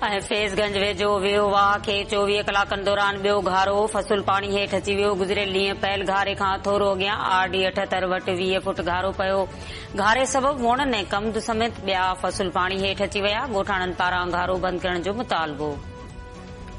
फैज़गंज वेझो वियो वाह खे 24 कलाकनि दौरान ॿियो घारो फसुल पाणी हेठि अची वियो। गुज़िरियल ॾींहुं पयल घारे खां थोरो अॻियां आरडी 78 वटि 20 फुट घारो पियो। घारे सबबु वणनि ऐं कमंद समेत ॿिया फसुल पाणी हेठि अची विया। ॻोठाणनि पारां घारो बंदि करण जो मुतालबो।